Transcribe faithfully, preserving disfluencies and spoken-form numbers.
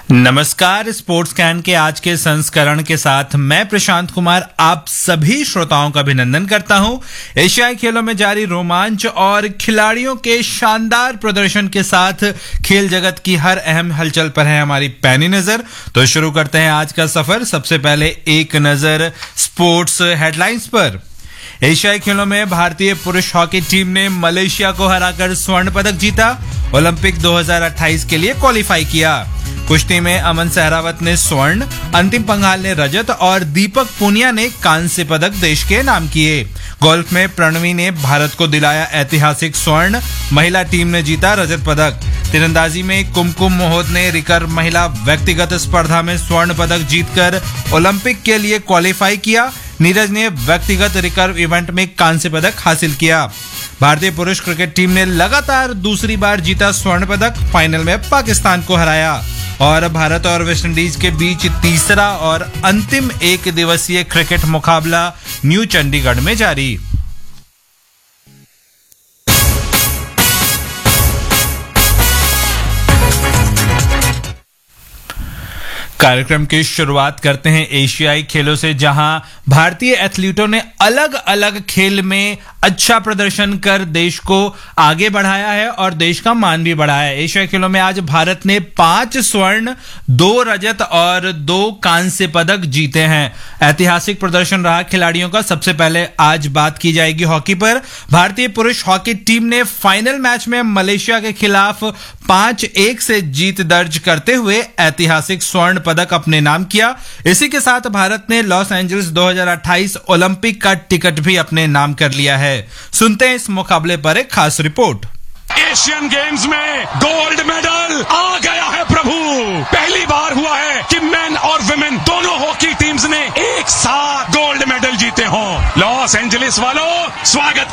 नमस्कार। Sports can के आज के संस्करण के साथ मैं प्रशांत कुमार आप सभी श्रोताओं का अभिनंदन करता हूं। एशियाई खेलों में जारी रोमांच और खिलाड़ियों के शानदार प्रदर्शन के साथ खेल जगत की हर अहम हलचल पर है हमारी पैनी नजर। तो शुरू करते हैं आज का सफर। सबसे पहले एक नजर स्पोर्ट्स हेडलाइंस पर। एशियाई खेलों में भारतीय पुरुष हॉकी टीम ने मलेशिया को हराकर स्वर्ण पदक जीता। ओलंपिक दो हज़ार अट्ठाईस के लिए क्वालिफाई किया। कुश्ती में अमन सहरावत ने स्वर्ण, अंतिम पंघाल ने रजत और दीपक पुनिया ने कांस्य पदक देश के नाम किए। गोल्फ में प्रणवी ने भारत को दिलाया ऐतिहासिक स्वर्ण, महिला टीम ने जीता रजत पदक। तीरंदाजी में कुमकुम मोहोद ने रिकर्व महिला व्यक्तिगत स्पर्धा में स्वर्ण पदक जीतकर ओलंपिक के लिए क्वालिफाई किया। नीरज ने व्यक्तिगत रिकर्व इवेंट में कांस्य पदक हासिल किया। भारतीय पुरुष क्रिकेट टीम ने लगातार दूसरी बार जीता स्वर्ण पदक, फाइनल में पाकिस्तान को हराया। और भारत और वेस्टइंडीज के बीच तीसरा और अंतिम एक दिवसीय क्रिकेट मुकाबला न्यू चंडीगढ़ में जारी। कार्यक्रम की शुरुआत करते हैं एशियाई खेलों से, जहां भारतीय एथलीटों ने अलग अलग खेल में अच्छा प्रदर्शन कर देश को आगे बढ़ाया है और देश का मान भी बढ़ाया है। एशियाई खेलों में आज भारत ने पांच स्वर्ण, दो रजत और दो कांस्य पदक जीते हैं। ऐतिहासिक प्रदर्शन रहा खिलाड़ियों का। सबसे पहले आज बात की जाएगी हॉकी पर। भारतीय पुरुष हॉकी टीम ने फाइनल मैच में मलेशिया के खिलाफ पांच एक से जीत दर्ज करते हुए ऐतिहासिक स्वर्ण पदक अपने नाम किया। इसी के साथ भारत ने लॉस एंजल्स दो हज़ार अट्ठाईस ओलंपिक का टिकट भी अपने नाम कर लिया है। सुनते हैं इस मुकाबले पर एक खास रिपोर्ट। एशियन गेम्स में गोल्ड मेडल आ गया है प्रभु। पहली बार हुआ है कि मेन और वुमेन दोनों हॉकी टीम्स ने एक साथ गोल्ड मेडल जीते हों। लॉस एंजलिस वालों, स्वागत